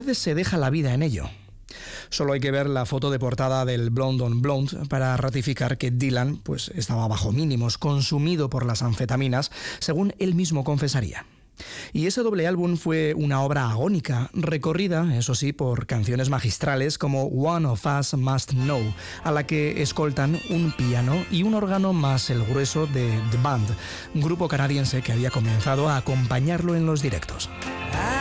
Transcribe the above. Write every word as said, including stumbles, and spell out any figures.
veces se deja la vida en ello. Solo hay que ver la foto de portada del Blonde on Blonde para ratificar que Dylan pues, estaba bajo mínimos, consumido por las anfetaminas, según él mismo confesaría. Y ese doble álbum fue una obra agónica, recorrida, eso sí, por canciones magistrales como One of Us Must Know, a la que escoltan un piano y un órgano más el grueso de The Band, un grupo canadiense que había comenzado a acompañarlo en los directos.